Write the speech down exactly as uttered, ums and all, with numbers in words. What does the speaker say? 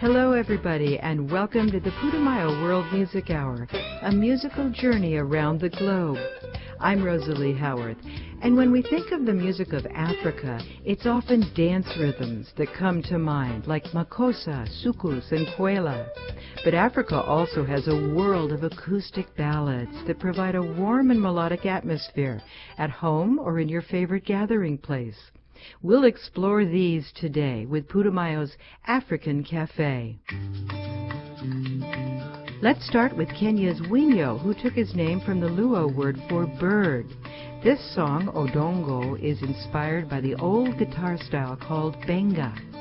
Hello everybody, and welcome to the Putumayo World Music Hour, a musical journey around the globe. I'm Rosalie Howarth, and when we think of the music of Africa, it's often dance rhythms that come to mind, like makossa, soukous, and kwela. But Africa also has a world of acoustic ballads that provide a warm and melodic atmosphere, at home or in your favorite gathering place. We'll explore these today with Putumayo's African Cafe. Let's start with Kenya's Winyo, who took his name from the Luo word for bird. This song, Odongo, is inspired by the old guitar style called benga.